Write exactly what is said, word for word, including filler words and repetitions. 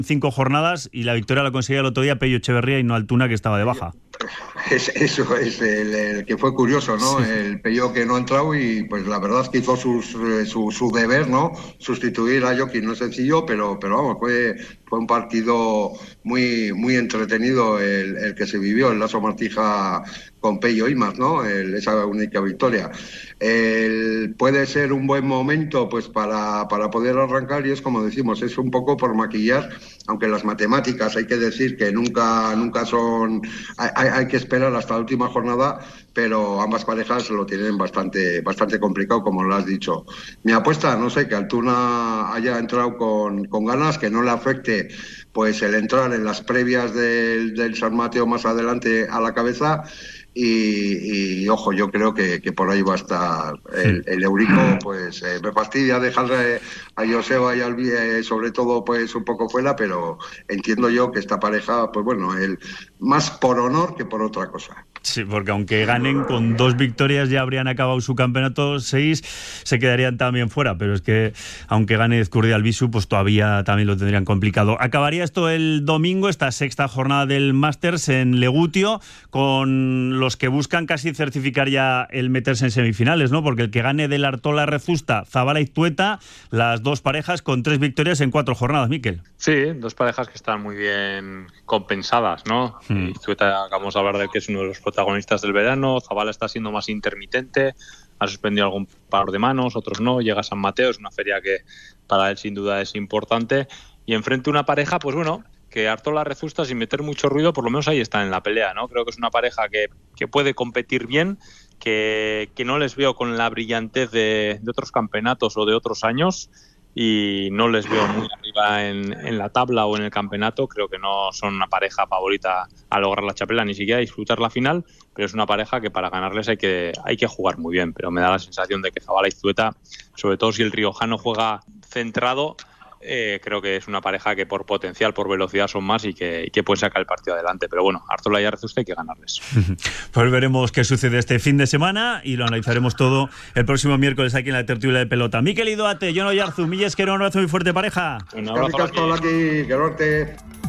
cinco jornadas y la victoria la conseguía el otro día Pello Echeverría y no Altuna, que estaba de baja. Es, eso es el, el que fue curioso, ¿no? Sí. El Pello que no ha entrado y pues la verdad es que hizo sus, su, su deber, ¿no? Sustituir a Joaquín no es sencillo, pero, pero vamos, fue, fue un partido muy, muy entretenido el, el que se vivió, el Lasso Martija con Pello Imaz, ¿no? El, esa única victoria. El, puede ser un buen momento pues para, para poder arrancar y es como decimos, es un poco por maquillar, aunque las matemáticas hay que decir que nunca, nunca son, hay, hay que esperar hasta la última jornada, pero ambas parejas lo tienen bastante, bastante complicado, como lo has dicho. Mi apuesta, no sé, que Altuna haya entrado con, con ganas, que no le afecte pues el entrar en las previas del, del San Mateo más adelante a la cabeza. Y, y ojo, yo creo que, que por ahí va a estar el, el Eurico. Pues eh, me fastidia dejarle a Joseba y al eh, sobre todo pues un poco fuera, pero entiendo yo que esta pareja, pues bueno, el más por honor que por otra cosa. Sí, porque aunque ganen con dos victorias ya habrían acabado su campeonato, seis se quedarían también fuera, pero es que aunque gane Ezcurdia Albisu, pues todavía también lo tendrían complicado. Acabaría esto el domingo, esta sexta jornada del Masters en Legutio, con los que buscan casi certificar ya el meterse en semifinales, ¿no? Porque el que gane del Artola Rezusta, Zabala y Tueta, las dos parejas con tres victorias en cuatro jornadas, Miquel. Sí, dos parejas que están muy bien compensadas, ¿no? Hmm. Y Tueta, acabamos de hablar de que es uno de los protagonistas del verano. Zabala está siendo más intermitente, ha suspendido algún par de manos, otros no. Llega a San Mateo, es una feria que para él sin duda es importante. Y enfrente una pareja, pues bueno, que Artola Rezusta, sin meter mucho ruido, por lo menos ahí están en la pelea, ¿no? Creo que es una pareja que, que puede competir bien, que, que no les veo con la brillantez de, de otros campeonatos o de otros años, y no les veo muy arriba en, en la tabla o en el campeonato. Creo que no son una pareja favorita a lograr la chapela, ni siquiera a disfrutar la final, pero es una pareja que para ganarles hay que, hay que jugar muy bien. Pero me da la sensación de que Zabala y Tueta, sobre todo si el riojano juega centrado, Eh, creo que es una pareja que por potencial, por velocidad son más y que, y que puede sacar el partido adelante. Pero bueno, Artola y Rezusta hay que ganarles. Pues veremos qué sucede este fin de semana y lo analizaremos todo el próximo miércoles aquí en la tertulia de pelota. Miquel Idoate, Jon Oyarzun, Milla Esquero, un abrazo muy fuerte, pareja. Un abrazo. Aquí,